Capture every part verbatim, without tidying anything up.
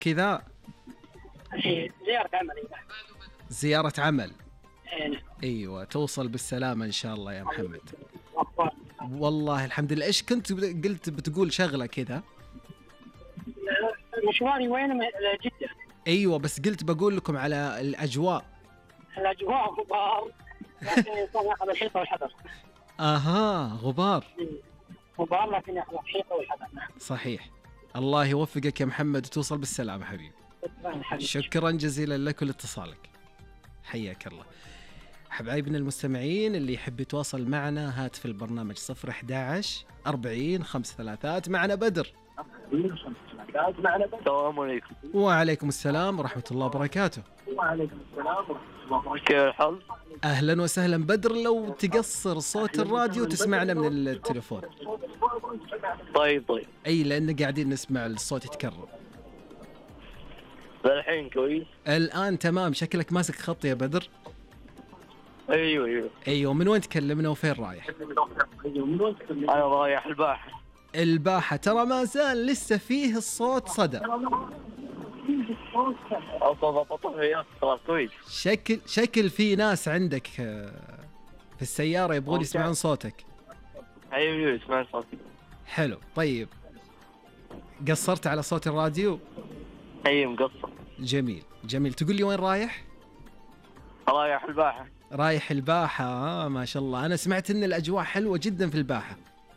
كذا إيه، زيارة عمل. إيه. زيارة عمل. إيه. ايوه توصل بالسلامة ان شاء الله يا محمد. أخبار. والله الحمد لله. ايش كنت قلت بتقول شغلة كذا؟ مشواري وين؟ من جدة. ايوه بس قلت بقول لكم على الاجواء. الأجواء غبار، لكن الإنسان يأخذ الحيطة والحذر. اها غبار. غبار لكن يأخذ الحيطة والحذر. نعم. صحيح. الله يوفقك يا محمد وتوصل بالسلامة حبيبي. شكرا جزيلا لك ولاتصالك. حياك الله. حبايبنا المستمعين اللي يحب يتواصل معنا هاتف البرنامج صفر أحد عشر أربعين خمس ثلاثات. معنا بدر. السلام عليكم. وعليكم السلام ورحمة الله وبركاته. وعليكم السلام ورحمة الله. كيف الحال؟ أهلا وسهلا بدر. لو تقصر صوت الراديو تسمعنا من التليفون. طيب طيب. أي لأن قاعدين نسمع الصوت يتكرر. الحين كويس؟ الآن تمام. شكلك ماسك خط يا بدر. ايوه ايوه. أيوه من وين تكلمنا وفين رايح؟ انا رايح الباحة. الباحة. ترى ما زال لسه فيه الصوت صدى. خلاص كويس. شكل شكل في ناس عندك في السيارة يبغون يسمعون صوتك. ايوه ايوه اسمع صوتي. حلو. طيب قصرت على صوت الراديو؟ ايوه مقصر. جميل جميل. تقول لي وين رايح؟ رايح الباحة. رايح الباحة. آه ما شاء الله. أنا سمعت إن الأجواء حلوة جدا في الباحة.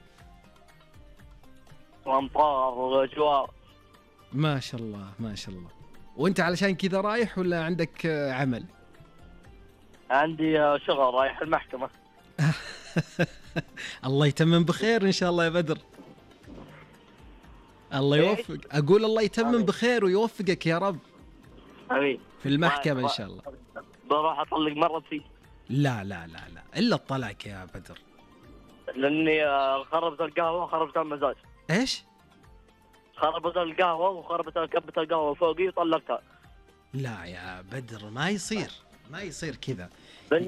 وامطار واجواء. ما شاء الله ما شاء الله. وانت علشان كذا رايح ولا عندك عمل؟ عندي شغل رايح المحكمة. الله يتمم بخير ان شاء الله يا بدر. الله يوفق. اقول الله يتمم بخير ويوفقك يا رب. امين. في المحكمة ان شاء الله. بروح اطلق مرة فيه. لا لا لا لا الا الطلاق يا بدر. لاني خربت القهوة وخربت المزاج. ايش؟ خربت القهوة وخربت كبة القهوة فوقي وطلقتها. لا يا بدر ما يصير ما يصير كذا.